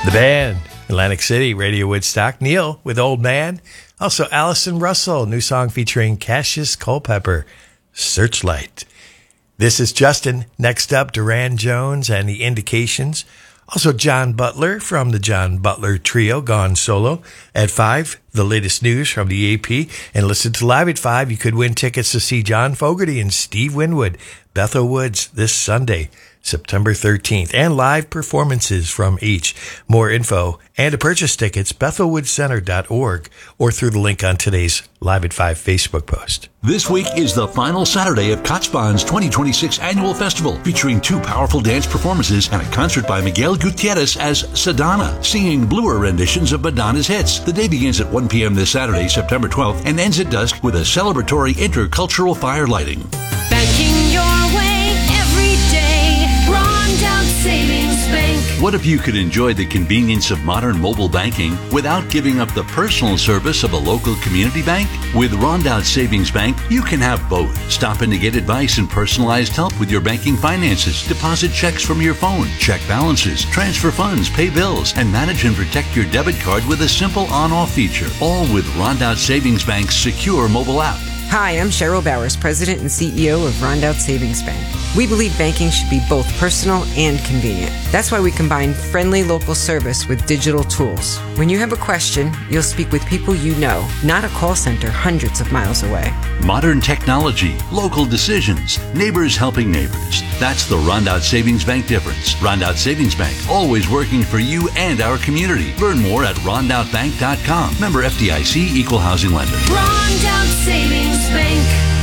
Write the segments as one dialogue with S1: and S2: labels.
S1: The band, Atlantic City, Radio Woodstock, Neil with Old Man. Also, Allison Russell, new song featuring Cassius Culpepper, Searchlight. This is Justin. Next up, Duran Jones and the Indications. Also, John Butler from the John Butler Trio, gone solo. At 5, the latest news from the AP. And listen to Live at 5. You could win tickets to see John Fogerty and Steve Winwood, Bethel Woods, this Sunday, September 13th, and live performances from each. More info and to purchase tickets, bethelwoodcenter.org or through the link on today's Live at 5 Facebook post.
S2: This week is the final Saturday of Kotzband's 2026 annual festival, featuring 2 powerful dance performances and a concert by Miguel Gutierrez as Sedana, singing bluer renditions of Madonna's hits. The day begins at 1 p.m. this Saturday, September 12th, and ends at dusk with a celebratory intercultural fire lighting.
S3: Banking your way every day, Rondout Savings Bank.
S2: What if you could enjoy the convenience of modern mobile banking without giving up the personal service of a local community bank? With Rondout Savings Bank, you can have both. Stop in to get advice and personalized help with your banking finances, deposit checks from your phone, check balances, transfer funds, pay bills, and manage and protect your debit card with a simple on-off feature. All with Rondout Savings Bank's secure mobile app.
S4: Hi, I'm Cheryl Bowers, President and CEO of Rondout Savings Bank. We believe banking should be both personal and convenient. That's why we combine friendly local service with digital tools. When you have a question, you'll speak with people you know, not a call center hundreds of miles away.
S2: Modern technology, local decisions, neighbors helping neighbors. That's the Rondout Savings Bank difference. Rondout Savings Bank, always working for you and our community. Learn more at rondoutbank.com. Member FDIC, Equal Housing Lender.
S3: Rondout Savings Bank.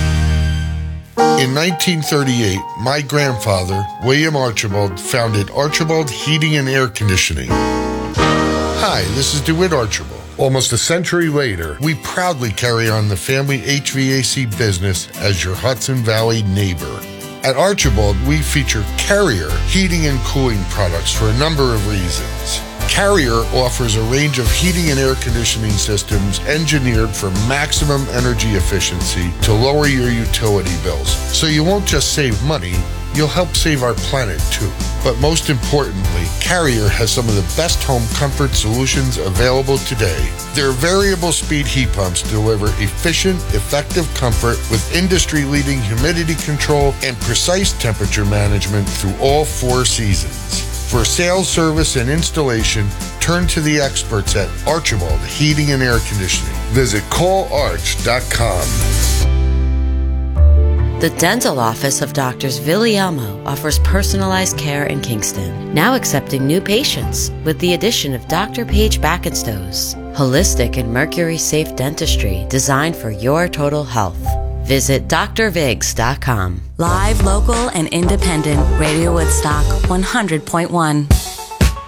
S5: In 1938, my grandfather, William Archibald, founded Archibald Heating and Air Conditioning. Hi, this is DeWitt Archibald. Almost a century later, we proudly carry on the family HVAC business as your Hudson Valley neighbor. At Archibald, we feature Carrier heating and cooling products for a number of reasons. Carrier offers a range of heating and air conditioning systems engineered for maximum energy efficiency to lower your utility bills. So you won't just save money, you'll help save our planet too. But most importantly, Carrier has some of the best home comfort solutions available today. Their variable speed heat pumps deliver efficient, effective comfort with industry-leading humidity control and precise temperature management through all 4 seasons. For sales, service, and installation, turn to the experts at Archibald Heating and Air Conditioning. Visit callarch.com.
S6: The dental office of Doctors Viliamo offers personalized care in Kingston, now accepting new patients with the addition of Dr. Paige Backenstows, holistic and mercury-safe dentistry designed for your total health. Visit drvigs.com.
S7: Live, local, and independent. Radio Woodstock 100.1.